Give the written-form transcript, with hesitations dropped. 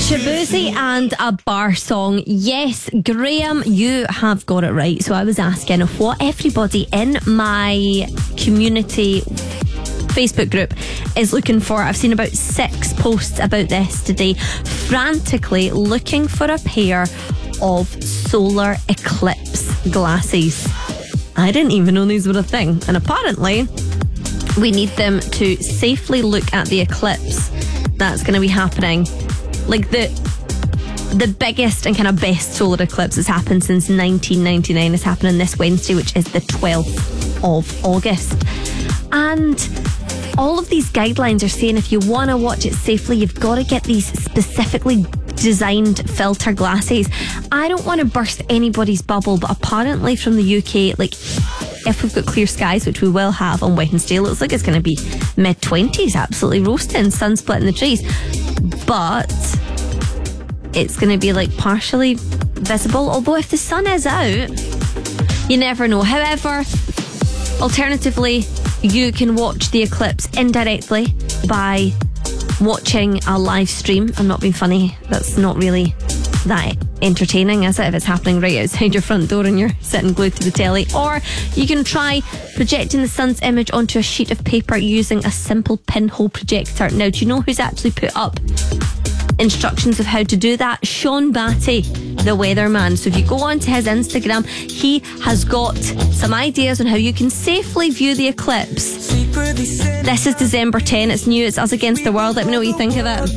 Shabuzi and a bar song. Yes, Graham, you have got it right. So I was asking what everybody in my community Facebook group is looking for. I've seen about 6 posts about this today. Frantically looking for a pair of solar eclipse glasses. I didn't even know these were a thing. And apparently we need them to safely look at the eclipse that's going to be happening. Like the biggest and kind of best solar eclipse that's happened since 1999 is happening this Wednesday, which is the 12th of August. And all of these guidelines are saying if you want to watch it safely, you've got to get these specifically designed filter glasses. I don't want to burst anybody's bubble, but apparently from the UK, like if we've got clear skies, which we will have on Wednesday, it looks like it's going to be mid-20s, absolutely roasting, sun splitting the trees. But it's going to be like partially visible, although if the sun is out, you never know. However, alternatively, you can watch the eclipse indirectly by watching a live stream. I'm not being funny, that's not really that entertaining, is it, if it's happening right outside your front door and you're sitting glued to the telly? Or you can try projecting the sun's image onto a sheet of paper using a simple pinhole projector. Now, do you know who's actually put up instructions of how to do that? Sean Batty, the weatherman. So if you go onto his Instagram, he has got some ideas on how you can safely view the eclipse. This is December 10, it's new, it's us against the world. Let me know what you think of it.